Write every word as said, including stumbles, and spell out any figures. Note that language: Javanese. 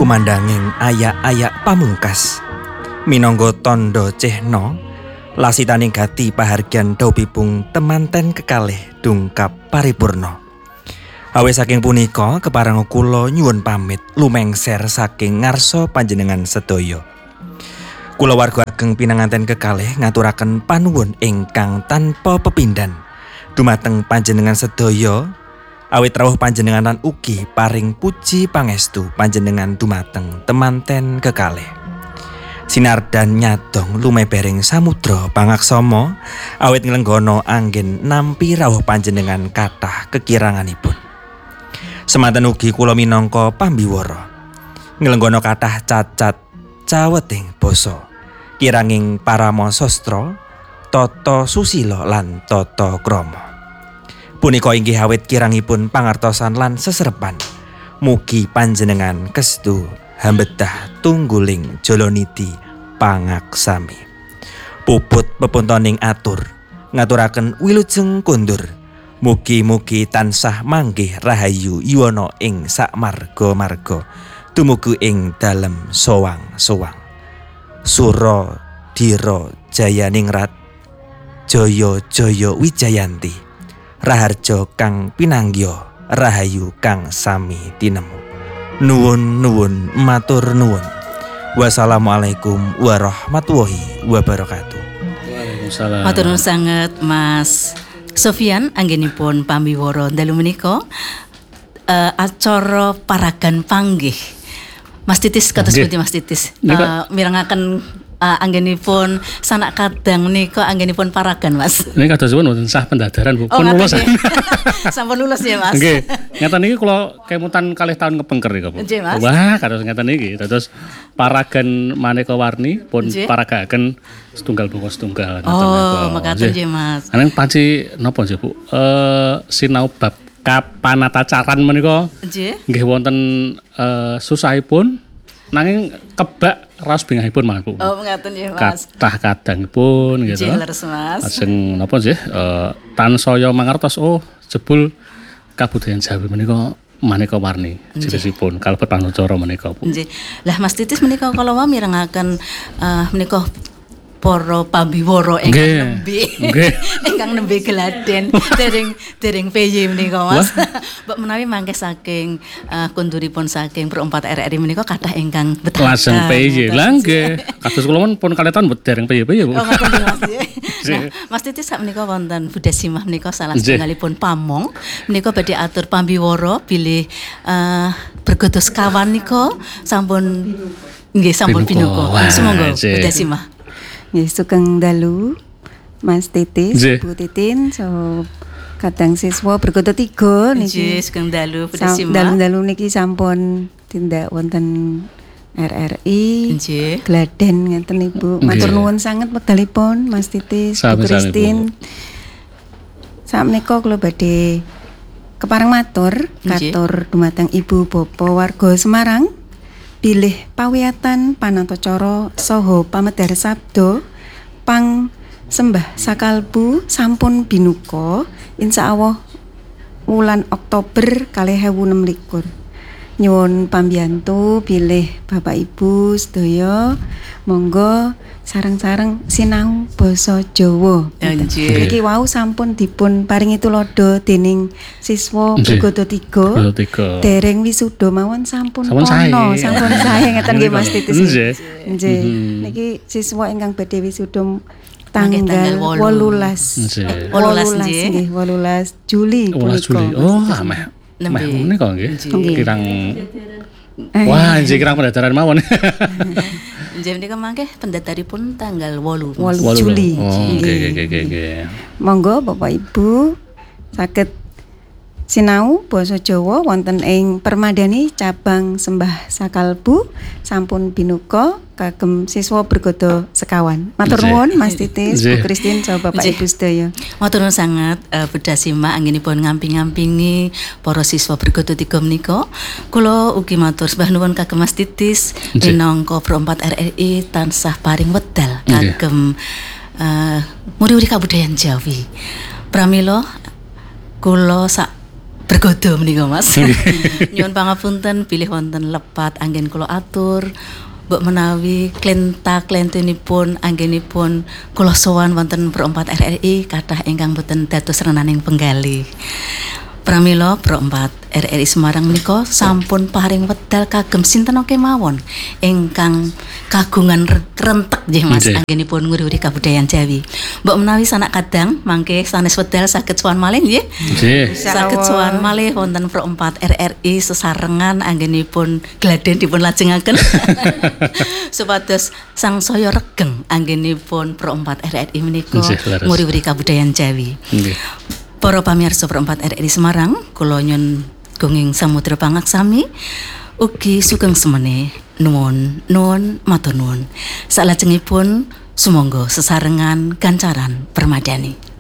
kumandanging ayak-ayak pamungkas minangka tandha cehna lasitaning gati pahargyan daupipung temanten kekalih dungkap paripurna. Awit saking punika kepareng kula nyuwun pamit lumengser saking ngarsa panjenengan sedaya. Kula warga ageng pinanganten kekalih ngaturaken panuwun ingkang tanpa pepindhan dumateng panjenengan sedaya. Awit rawuh panjenenganan ugi paring puji pangestu panjenengan dumateng temanten kekalih. Sinardan nyadong lumebering samudra pangaksama awit nglenggana anggen nampi rawuh panjenengan kathah kekiranganipun. Semanten ugi kula minangka pambiwara nglenggana kathah cacat caweting basa kiranging parama sastra, tata susila lan tata krama. Punika inggih awit kirangipun pangertosan lan seserepan. Mugi panjenengan kestu hambetah tungguling Jalanidi pangaksami. Puput pepuntoning atur ngaturaken wilujeng kundur. Mugi-mugi tansah manggih rahayu yuwana ing sak marga-marga tumuju ing dalem sowang-sowang. Sura Dira Jayaningrat, Jaya Jaya Wijayanti, Raharja kang pinanggya, rahayu kang sami tinemu. Nuwun-nuwun matur nuwun. Wassalamualaikum warahmatullahi wabarakatuh. Waalaikumsalam. Matur nuwun sanget Mas Sofyan anggenipun pambiwara dalu menika uh, acara paragan panggih. Mas Titis kados pundi Mas Titis uh, mirengaken uh, anggenipun sanak kadang menika anggenipun paragan Mas. Niki kados suwun wonten sah pendadaran Bu. Oh, pun lulus. Sampun lulus ya Mas. Nggih. Ngeten niki kula kemutan kalih tahun kepengker nika Bu. Nggih Mas. Wah, kados ngeten niki dados paragan maneka warni pun paragaken setunggal bungkus setunggal. Oh, mekaten nggih Mas. Aneng panci napa nggih Bu? Eh sinau bab kapanatacaran menika nggih. Nggih wonten uh, susahipun nanging kebak raos bengahipun Mas Bu. Oh, ngaten nggih Mas. Kathah kadangipun gitu. Nggih leres Mas. Lajeng napa nggih uh, tansaya mangertos oh jebul kabudayan Jawi menika maneka warni jinisipun kalebet panucara menika Bu. Nggih. Lah Mas Titis menika kala wau mirengaken uh, menika para pambiwara ingkang nembe ingkang nembe geladen dereng dereng P Y menika Mas. Mbok menawi mangke saking uh, kunduripun saking perempat R R I menika kathah ingkang betah. Lajeng P Y. Lah nggih. Kados kula pun kaletan dereng P Y P Y Bu. Oh ngoten Mas. Nah, Mas Titis sak menika wonten Budasimah menika salah setunggalipun pamong menika badhe atur pambiwara bilih uh, bergodo sekawan nika sampun nggih sampun pinuka. Sumangga Budasimah. Nggih sugeng dalu Mas Titis, Bu Titin, so kadang siswa bergodo tiga niki. Nggih sugeng dalu Budasimah. Dalu-dalu niki sampun tindak wonten R R I. Nggih. Gladen ngeten Ibu. Matur nuwun sanget wekdalipun Mas Titis, Bu Kristin. Sakmenika kula badhe kepareng matur katur dumateng Ibu Bapa warga Semarang. Bilih pawiyatan panatacara saha pamedhar sabda pang sembah sakalbu sampun binuka insyaallah wulan Oktober kalih ewu enem likur. Nyuwun pambiyantu bilih Bapak Ibu sedaya monggo sareng-sareng sinau basa Jawa. Iki wau sampun dipun paringi tulodo dening siswa bergodo tiga. Dereng wisuda mawon sampun kono, sampun sae ngeten nggih Mas Titis. Nggih. Niki siswa ingkang badhe wisuda tanggal wolulas. wolulas nggih. wolulas Juli punika. Oh, ameh. Meh menika nggih. Kirang wah, nggih kirang pendadaran mawon. Nggih menika mangke pendadaripun tanggal wolu Juli. Oh, nggih nggih nggih. Monggo Bapak Ibu saged sinau basa Jawa wonten ing Permadani cabang Sembah Sakalbu sampun binuka kagem siswa bergodo sekawan. Matur nuwun Mas Titis, Bu Kristin, saha Bapak Ibu sedaya. Matur nuwun sanget uh, Budasimah anggenipun ngamping-ngampingi para siswa bergodo tiga menika. Kula ugi matur sembah nuwun kagem Mas Titis minangka perempat R R I tansah paring wedal kagem uh, muri-uri kabudayan Jawi. Pramila kula sak bergodo menika Mas. Nyuwun pangapunten bilih wonten lepat anggen kula atur. Mbok menawi klenta klentunipun anggenipun kula sowan wonten Pro empat R R I kathah ingkang boten dados renaning penggalih. Pramila Pro empat R R I Semarang menika sampun paring wedal kagem sinten kemawon ingkang kagungan rentek nggih Mas anggenipun nguri-uri kabudayan Jawi. Mbok menawi sanak kadang mangke sanes wedal saged sowan malih nggih. Nggih. Saged sowan malih wonten Pro empat R R I sesarengan anggenipun gladen dipun lajengaken supados sangsaya regeng anggenipun Pro empat R R I menika nguri-uri kabudayan Jawi. Nggih. Para pamirsa Pro empat R R I Semarang, kula nyun gunging samudra pangaksami ugi sugeng semene nuwun nuwun matur nuwun. Salajengipun sumangga sesarengan gancaran permadani.